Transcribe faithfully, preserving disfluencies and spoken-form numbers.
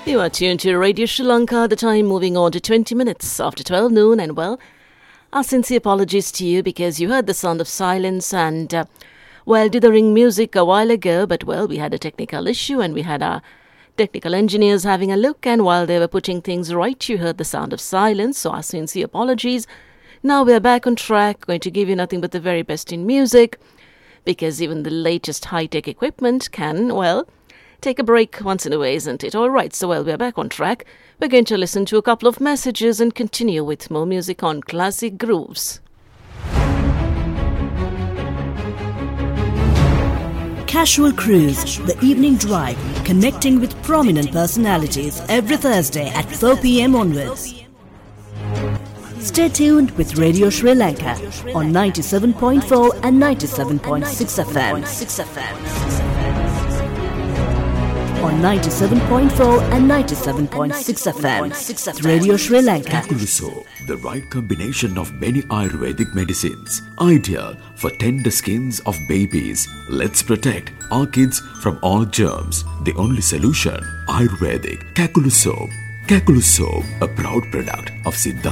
You are tuned to Radio Sri Lanka, the time moving on to twenty minutes after twelve noon, and well, our sincere apologies to you because you heard the sound of silence and, uh, well, dithering music a while ago, but well, we had a technical issue and we had our technical engineers having a look, and while they were putting things right, you heard the sound of silence, so our sincere apologies. Now we're back on track, going to give you nothing but the very best in music, because even the latest high-tech equipment can, well, take a break once in a way, isn't it? All right, so well, we're back on track. We're going to listen to a couple of messages and continue with more music on Classic Grooves. Casual Cruise, the evening drive, connecting with prominent personalities every Thursday at four p.m. onwards. Stay tuned with Radio Sri Lanka on ninety-seven point four and ninety-seven point six F M. On ninety-seven point four and ninety-seven point six F M. Radio Sri Lanka. Kakuluso, the right combination of many Ayurvedic medicines. Ideal for tender skins of babies. Let's protect our kids from all germs. The only solution, Ayurvedic Kakuluso. Kakuluso, a proud product of Siddha